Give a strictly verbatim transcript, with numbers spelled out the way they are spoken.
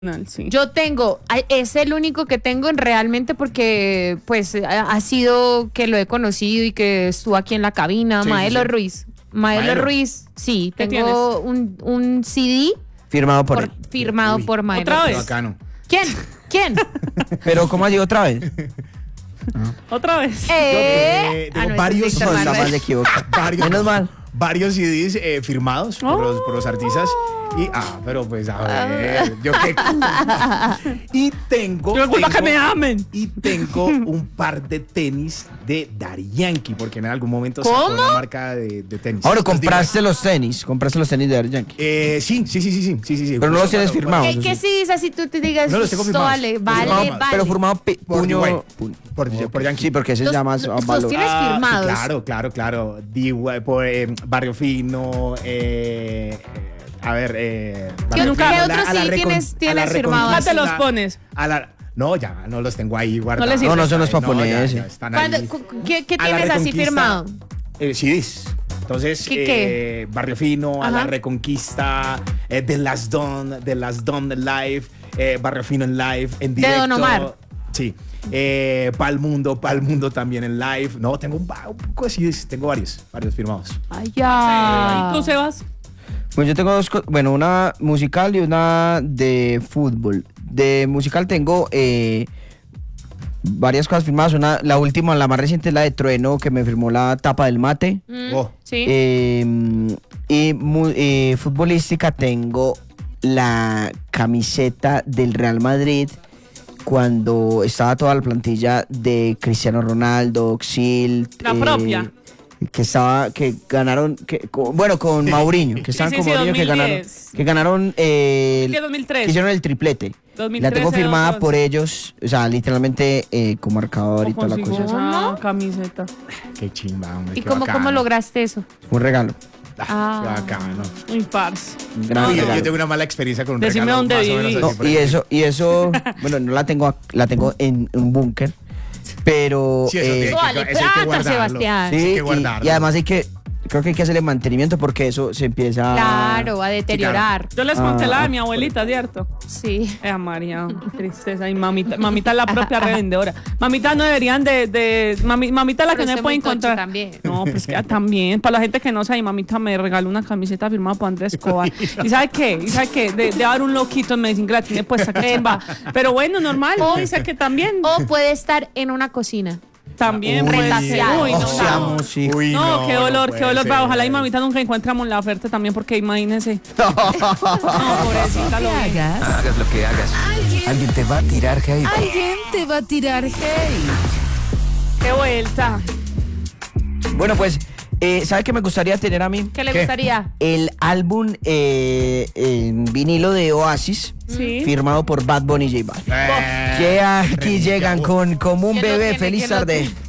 Sí. Yo tengo, es el único que tengo en realmente porque pues ha sido que lo he conocido y que estuvo aquí en la cabina, sí, Maelo sí, sí. Ruiz. Maelo, Maelo Ruiz, sí, tengo un, un C D firmado por, por él. Firmado Uy, por Maelo. ¿Otra vez? Bacano. ¿Quién? ¿Quién? Pero ¿cómo allí otra vez? Ah. ¿Otra vez? Eh, Yo, eh, tengo ah, no, varios, no, más de equivocar. varios, Menos mal. varios C Ds eh, firmados oh. por, los, por los artistas. Y, ah, pero pues a ver, yo qué. Y tengo. Yo tengo que me amen. Y tengo un par de tenis de Daddy Yankee, porque en algún momento ¿Cómo? sacó una marca de, de tenis. Ahora, ¿compraste los tenis? ¿Compraste los tenis de Daddy Yankee? Eh, sí, sí, sí, sí, sí, sí, sí. Pero no los tienes firmados. ¿Qué, ¿Qué sí dices así tú te digas? No los tengo firmados. Vale, vale, Firmado, vale. Pero firmado pi- Por puño. D Y. puño. Por, por Yankee. Sí, porque ese Los- se llama más los valor. tienes Ah, sí, firmados. claro, claro, claro. D Y, por, eh, Barrio Fino, eh, eh, a ver, eh, ¿Qué, Barrio ¿qué Fino, otros a la sí recon- tienes, a la tienes firmados? Ya te los Reconquista, pones. a la, no, ya, no los tengo ahí guardados. les sirve. No, no, eso no es para No, ya, ponerse. ya están ¿Cuándo- ahí. cu- ¿Qué, qué A la tienes así Reconquista, firmado? Eh, C Ds. Entonces, ¿Qué, qué? eh, Barrio Fino, a Ajá. la Reconquista, eh, The Last Don, The Last Don Live, eh, Barrio Fino en live, en De directo. Don Omar. Sí. Eh, Pa'l Mundo, Pa'l Mundo también en live. No, tengo un, un poco de C Ds, tengo varios, varios firmados. Ay, ya. ¿Y tú, Sebas? Pues yo tengo dos, co- bueno, una musical y una de fútbol. De musical tengo eh, varias cosas firmadas. Una, la última, la más reciente es la de Trueno, que me firmó la tapa del mate. Mm, Oh. sí. Eh, y mu- eh, futbolística tengo la camiseta del Real Madrid cuando estaba toda la plantilla de Cristiano Ronaldo, Xil. La propia. Que estaba, que ganaron, que, con- bueno, con Mourinho, que estaban sí, con sí, Mourinho, que ganaron, dos mil diez. que ganaron, eh, Sí, dos mil tres. que hicieron el triplete. dos mil La tengo trece, firmada dos mil once. por ellos, o sea, literalmente eh, con marcador y ¿Cómo toda la consigo cosa. esa camiseta? Qué chimba, hombre. ¿Y qué cómo, bacano. cómo lograste eso? Un regalo. Ah, Ah. qué bacano. Muy parce. Un gran Uy, yo- regalo. yo tengo una mala experiencia con un Decime regalo dónde más o menos viví. así, No, por y ejemplo. eso, y eso, bueno, no la tengo, ac- la tengo en un búnker, pero Sí, eso eh, tiene Eso vale que- eso hay que plata, guardarlo. Sebastián. sí, hay que y- guardarlo. y, además hay que, creo que hay que hacerle mantenimiento porque eso se empieza. Claro, a deteriorar. Yo les conté Ah, la de ah, mi abuelita, ¿cierto? Sí. Eh, María, tristeza. Y mamita, mamita es la propia revendedora. Mamita no deberían de, de mami, mamita es la Pero que no usted puede muy tocho encontrar. también. No, pues que también. Para la gente que no sabe, mamita me regaló una camiseta firmada por Andrés Escobar. ¿Y sabe qué? ¿Y sabe qué? De, de haber un loquito en Medellín que la tiene puesta, que chimba. Pero bueno, normal. O- Dice que también. O puede estar en una cocina. También Uy, puede ser. retaseado. Uy, no, o sea, no. sí. Uy, No, qué dolor, puede qué dolor. ser. Va, ojalá y mamita nunca encontramos la oferta también, porque imagínense. No, pobrecita, lo vi. hagas, Hagas lo que hagas. Alguien- Alguien te va a tirar hate. alguien te va a tirar hate. Qué vuelta. Bueno, pues, eh, ¿sabe qué me gustaría tener a mí? ¿Qué le ¿Qué? gustaría? El álbum eh, en vinilo de Oasis, Sí. firmado por Bad Bunny y J Balvin. Eh, Que aquí tremendo. llegan con como un ¿Quién lo bebé. tiene? Feliz ¿Quién lo tarde. tiene?